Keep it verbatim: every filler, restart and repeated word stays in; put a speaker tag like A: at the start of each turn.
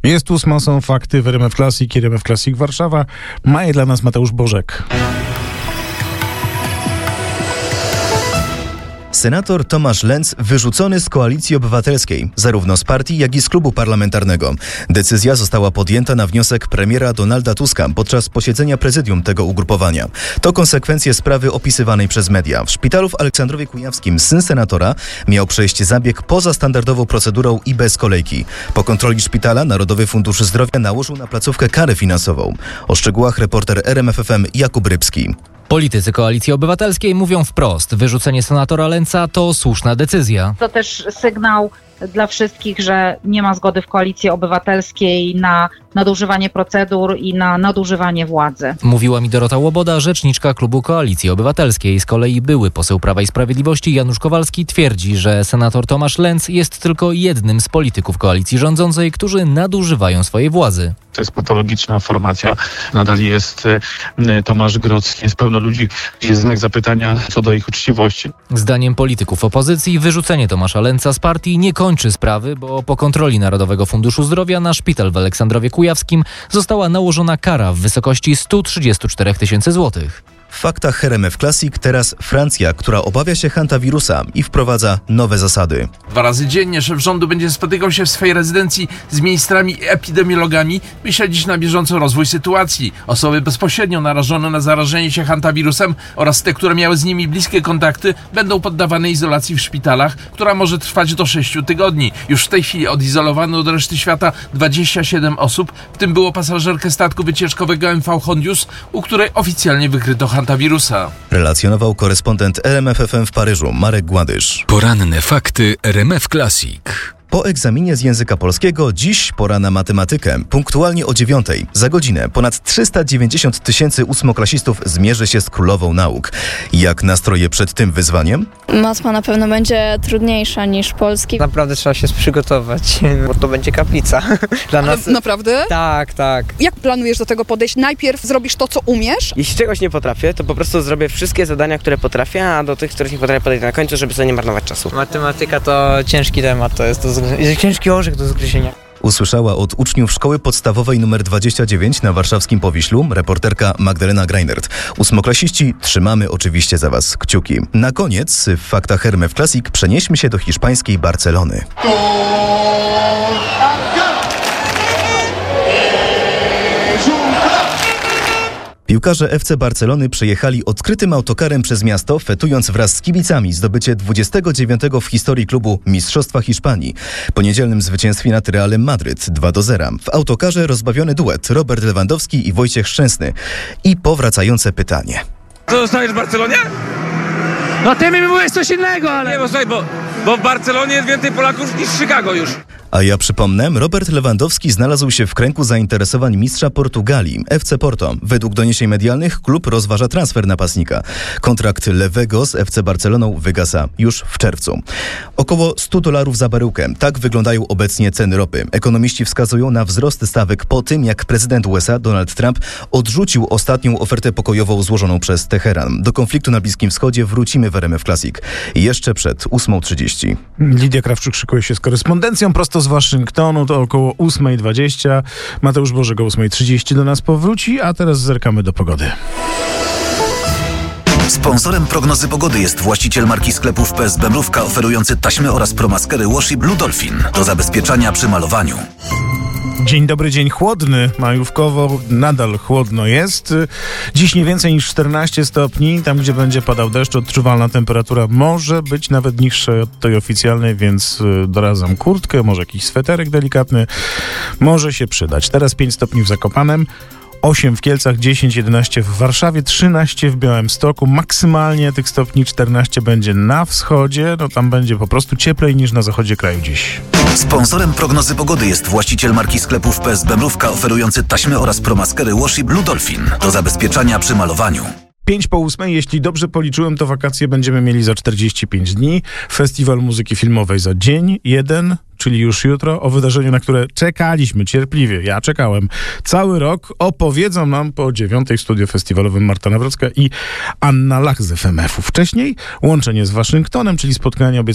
A: Jest ósma, są fakty w R M F Classic i R M F Classic Warszawa. Ma je dla nas Mateusz Bożek.
B: Senator Tomasz Lenz wyrzucony z Koalicji Obywatelskiej, zarówno z partii, jak i z klubu parlamentarnego. Decyzja została podjęta na wniosek premiera Donalda Tuska podczas posiedzenia prezydium tego ugrupowania. To konsekwencje sprawy opisywanej przez media. W szpitalu w Aleksandrowie Kujawskim syn senatora miał przejść zabieg poza standardową procedurą i bez kolejki. Po kontroli szpitala Narodowy Fundusz Zdrowia nałożył na placówkę karę finansową. O szczegółach reporter R M F F M Jakub Rybski.
C: Politycy Koalicji Obywatelskiej mówią wprost, wyrzucenie senatora Lenza to słuszna decyzja.
D: To też sygnał dla wszystkich, że nie ma zgody w Koalicji Obywatelskiej na nadużywanie procedur i na nadużywanie władzy.
C: Mówiła mi Dorota Łoboda, rzeczniczka klubu Koalicji Obywatelskiej. Z kolei były poseł Prawa i Sprawiedliwości Janusz Kowalski twierdzi, że senator Tomasz Lenz jest tylko jednym z polityków koalicji rządzącej, którzy nadużywają swojej władzy.
E: To jest patologiczna formacja. Nadal jest Tomasz Grodzki, jest pełno ludzi, gdzie jest znak zapytania co do ich uczciwości.
C: Zdaniem polityków opozycji wyrzucenie Tomasza Lenza z partii nie kończy sprawy, bo po kontroli Narodowego Funduszu Zdrowia na szpital w Aleksandrowie Kujawskim została nałożona kara w wysokości sto trzydzieści cztery tysiące złotych.
B: W faktach R M F Classic teraz Francja, która obawia się hantawirusa i wprowadza nowe zasady.
F: Dwa razy dziennie szef rządu będzie spotykał się w swojej rezydencji z ministrami i epidemiologami, by śledzić na bieżąco rozwój sytuacji. Osoby bezpośrednio narażone na zarażenie się hantawirusem oraz te, które miały z nimi bliskie kontakty, będą poddawane izolacji w szpitalach, która może trwać do sześciu tygodni. Już w tej chwili odizolowano od reszty świata dwadzieścia siedem osób, w tym było pasażerkę statku wycieczkowego M V Hondius, u której oficjalnie wykryto hantawirusa.
B: Relacjonował korespondent R M F F M w Paryżu Marek Gładysz.
G: Poranne fakty R M F Classic.
B: Po egzaminie z języka polskiego dziś pora na matematykę. Punktualnie o dziewiątej. Za godzinę ponad trzysta dziewięćdziesiąt tysięcy ósmoklasistów zmierzy się z królową nauk. Jak nastroje przed tym wyzwaniem?
H: Matma na pewno będzie trudniejsza niż polski.
I: Naprawdę trzeba się przygotować, bo to będzie kaplica. Dla
J: Ale
I: nas...
J: naprawdę?
I: Tak, tak.
J: Jak planujesz do tego podejść? Najpierw zrobisz to, co umiesz?
I: Jeśli czegoś nie potrafię, to po prostu zrobię wszystkie zadania, które potrafię, a do tych, których nie potrafię, podejść na końcu, żeby sobie nie marnować czasu. Matematyka to ciężki temat, to jest to jest ciężki orzech do zgryzienia.
B: Usłyszała od uczniów Szkoły Podstawowej nr dwadzieścia dziewięć na warszawskim Powiślu reporterka Magdalena Greinert. Ósmoklasiści, trzymamy oczywiście za was kciuki. Na koniec w faktach R M F Classic przenieśmy się do hiszpańskiej Barcelony. Piłkarze F C Barcelony przejechali odkrytym autokarem przez miasto, fetując wraz z kibicami zdobycie dwudziestego dziewiątego w historii klubu Mistrzostwa Hiszpanii. Po niedzielnym zwycięstwie nad Realem Madryt dwa do zera. W autokarze rozbawiony duet Robert Lewandowski i Wojciech Szczęsny. I powracające pytanie.
K: Co zostajesz w Barcelonie?
L: No ty mi mówisz coś innego, ale...
K: Nie, bo słuchaj, bo, bo w Barcelonie jest więcej Polaków niż w Chicago już.
B: A ja przypomnę, Robert Lewandowski znalazł się w kręgu zainteresowań mistrza Portugalii, F C Porto. Według doniesień medialnych klub rozważa transfer napastnika. Kontrakt Lewego z F C Barceloną wygasa już w czerwcu. Około sto dolarów za baryłkę. Tak wyglądają obecnie ceny ropy. Ekonomiści wskazują na wzrost stawek po tym, jak prezydent U S A Donald Trump odrzucił ostatnią ofertę pokojową złożoną przez Teheran. Do konfliktu na Bliskim Wschodzie wrócimy w R M F Classic. Jeszcze przed ósmą trzydzieści.
A: Lidia Krawczyk szykuje się z korespondencją prosto z Waszyngtonu, to około ósma dwadzieścia. Mateusz Bożek o ósma trzydzieści do nas powróci, a teraz zerkamy do pogody.
M: Sponsorem prognozy pogody jest właściciel marki sklepów P S B Mrówka oferujący taśmy oraz promaskery Washi Blue Dolphin do zabezpieczania przy malowaniu.
A: Dzień dobry, dzień chłodny, majówkowo nadal chłodno jest. Dziś nie więcej niż czternaście stopni, tam gdzie będzie padał deszcz, odczuwalna temperatura może być nawet niższa od tej oficjalnej, więc doradzam kurtkę, może jakiś sweterek delikatny, może się przydać. Teraz pięć stopni w Zakopanem, osiem w Kielcach, dziesięć, jedenaście w Warszawie, trzynaście w Białymstoku. Maksymalnie tych stopni czternaście będzie na wschodzie. No tam będzie po prostu cieplej niż na zachodzie kraju dziś.
M: Sponsorem prognozy pogody jest właściciel marki sklepów P S B Mrówka oferujący taśmy oraz promaskery Washi Blue Dolphin do zabezpieczania przy malowaniu.
A: Pięć po ósmej, jeśli dobrze policzyłem, to wakacje będziemy mieli za czterdzieści pięć dni. Festiwal Muzyki Filmowej za dzień, jeden, czyli już jutro, o wydarzeniu, na które czekaliśmy cierpliwie. Ja czekałem cały rok. Opowiedzą nam po dziewiątej w studiu festiwalowym Marta Nawrocka i Anna Lach z F M F-u. Wcześniej łączenie z Waszyngtonem, czyli spotkanie obiecane